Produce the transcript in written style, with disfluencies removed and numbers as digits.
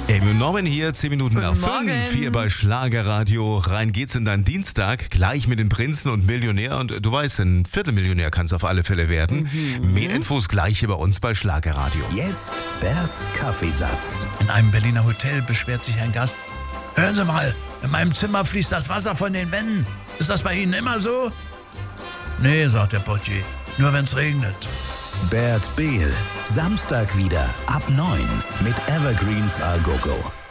Amy und Norman hier, 10 Minuten nach Morgen. 5, hier bei Schlagerradio. Rein geht's in deinen Dienstag, gleich mit den Prinzen und Millionär. Und du weißt, ein Viertelmillionär kann es auf alle Fälle werden. Mehr Infos gleich hier bei uns bei Schlagerradio. Jetzt Berts Kaffeesatz. In einem Berliner Hotel beschwert sich ein Gast. Hören Sie mal, in meinem Zimmer fließt das Wasser von den Wänden. Ist das bei Ihnen immer so? Nee, sagt der Portier, nur wenn's regnet. Bert Behl. Samstag wieder ab 9 mit Evergreens A Go Go.